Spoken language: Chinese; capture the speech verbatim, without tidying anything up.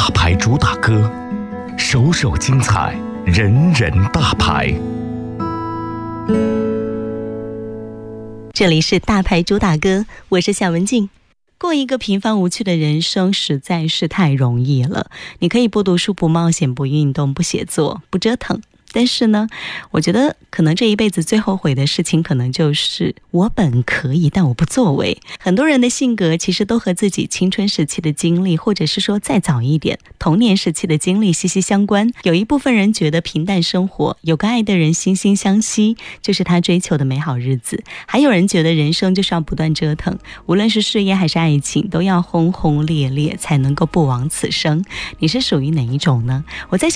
大牌主打歌，首首精彩，人人大牌。 这里是大牌主打歌，我是夏文静。过一个平凡无趣的人生实在是太容易了，你可以不读书、不冒险、不运动、不写作、不折腾，但是呢，我觉得可能这一辈子最后悔的事情，可能就是我本可以，但我不作为。很多人的性格其实都和自己青春时期的经历，或者是说再早一点童年时期的经历息息相关。有一部分人觉得平淡生活，有个爱的人惺惺相惜，就是他追求的美好日子。还有人觉得人生就是要不断折腾，无论是事业还是爱情，都要轰轰烈烈才能够不枉此生。你是属于哪一种呢？我在